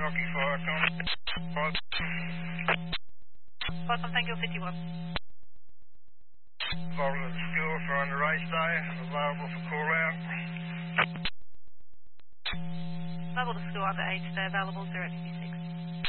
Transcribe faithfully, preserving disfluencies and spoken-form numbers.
Rocky four, come. Bottom Tango fifty-one. Bottle of the fuel for on the race day, available for call out. Level to school under eight, stay available, zero fifty-six.